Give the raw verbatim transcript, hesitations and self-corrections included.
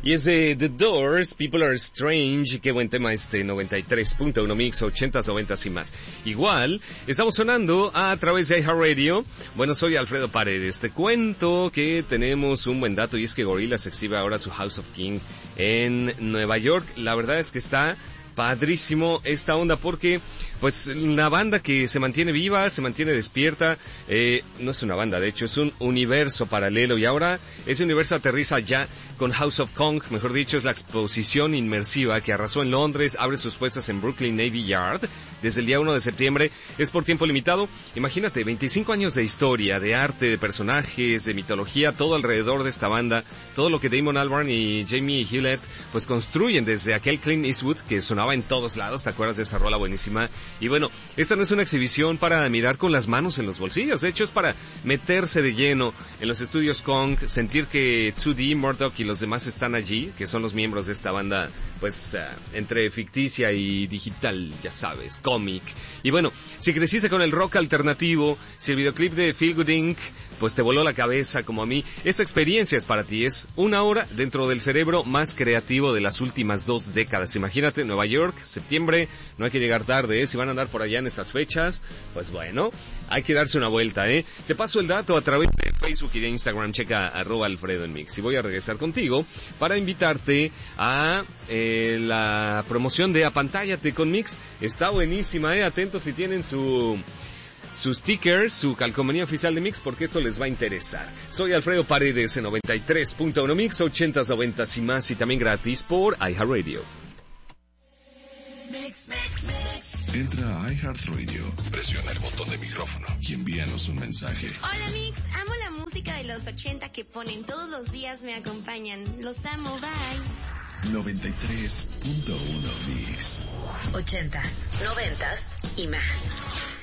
Y es de The Doors, People Are Strange. Qué buen tema este, noventa y tres punto uno Mix, ochentas, noventas y más. Igual, estamos sonando a través de iHeartRadio. Bueno, soy Alfredo Paredes. Te cuento que tenemos un buen dato y es que Gorillaz exhibe ahora su House of King en Nueva York. La verdad es que está padrísimo esta onda porque pues una banda que se mantiene viva, se mantiene despierta, eh, no es una banda, de hecho es un universo paralelo y ahora ese universo aterriza ya con House of Kong, mejor dicho, es la exposición inmersiva que arrasó en Londres, abre sus puestas en Brooklyn Navy Yard desde el día uno de septiembre, es por tiempo limitado. Imagínate, veinticinco años de historia, de arte, de personajes, de mitología, todo alrededor de esta banda, todo lo que Damon Albarn y Jamie Hewlett pues construyen desde aquel Clint Eastwood que sonaba en todos lados, ¿te acuerdas de esa rola buenísima? Y bueno, esta no es una exhibición para mirar con las manos en los bolsillos, de hecho es para meterse de lleno en los estudios Kong, sentir que dos D, Murdoch y los demás están allí, que son los miembros de esta banda, pues, uh, entre ficticia y digital, ya sabes, cómic. Y bueno, si creciste con el rock alternativo, si el videoclip de Feel Good incorporated, pues te voló la cabeza como a mí, esta experiencia es para ti, es una hora dentro del cerebro más creativo de las últimas dos décadas. Imagínate, Nueva York, septiembre, no hay que llegar tarde, ¿eh? Si van a andar por allá en estas fechas, pues bueno, hay que darse una vuelta, ¿eh? Te paso el dato a través de Facebook y de Instagram, checa arroba Alfredo en Mix. Y voy a regresar contigo para invitarte a eh, la promoción de Apantállate con Mix. Está buenísima, ¿eh? Atentos si tienen su... su sticker, su calcomanía oficial de Mix, porque esto les va a interesar. Soy Alfredo Paredes en noventa y tres punto uno Mix, ochentas, noventas y más, y también gratis por iHeartRadio. Mix, mix, mix. Entra a iHeartRadio, presiona el botón de micrófono y envíanos un mensaje. Hola Mix, amo la música de los ochenta que ponen todos los días, me acompañan. Los amo, bye. noventa y tres punto uno Mix. Ochentas, noventas y más.